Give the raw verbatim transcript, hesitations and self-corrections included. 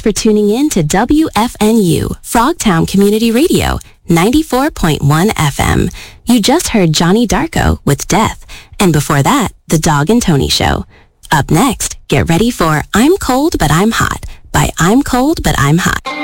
for tuning in to W F N U, Frogtown Community Radio, ninety-four point one F M. You just heard Johnny Darko with Death, and before that, The Dog and Tony Show. Up next, get ready for I'm Cold But I'm Hot by I'm Cold But I'm Hot.